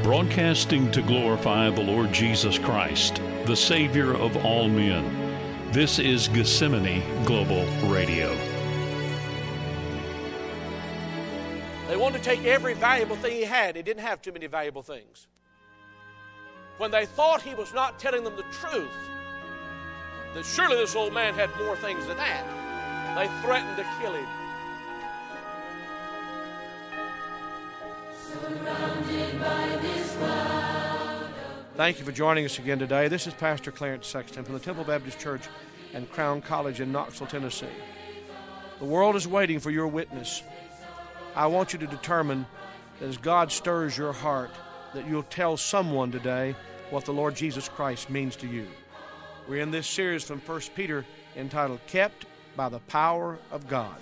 broadcasting to glorify the Lord Jesus Christ, the Savior of all men. This is Gethsemane Global Radio. They wanted to take every valuable thing he had. He didn't have too many valuable things. When they thought he was not telling them the truth, that surely this old man had more things than that, they threatened to kill him. Surrounded by this cloud. Thank you for joining us again today. This is Pastor Clarence Sexton from the Temple Baptist Church and Crown College in Knoxville, Tennessee. The world is waiting for your witness. I want you to determine that as God stirs your heart, that you'll tell someone today what the Lord Jesus Christ means to you. We're in this series from 1 Peter entitled, Kept by the Power of God.